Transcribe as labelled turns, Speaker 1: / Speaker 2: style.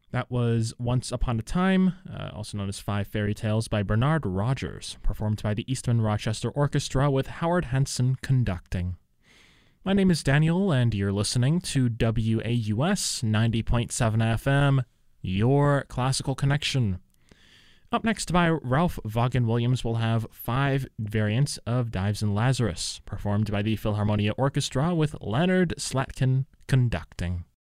Speaker 1: That was Once Upon a Time, also known as Five Fairy Tales by Bernard Rogers, performed by the Eastman Rochester Orchestra with Howard Henson conducting. My name is Daniel, and you're listening to WAUS 90.7 FM, your classical connection. Up next by Ralph Vaughan Williams, we'll have 5 variants of Dives in Lazarus, performed by the Philharmonia Orchestra with Leonard Slatkin conducting.